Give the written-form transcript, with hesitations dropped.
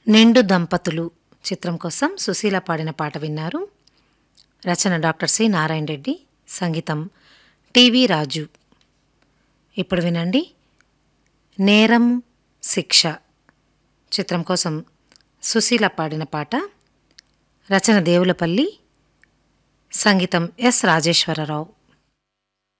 నిండు దంపతులు చిత్రం కోసం సుశీల పాడిన పాట విన్నారు. రచన డాక్టర్ సి నారాయణ రెడ్డి, సంగీతం టీవీ రాజు. ఇప్పుడు వినండి నేరం శిక్ష చిత్రం కోసం సుశీల పాడిన పాట. రచన దేవులపల్లి, సంగీతం ఎస్ రాజేశ్వరరావు.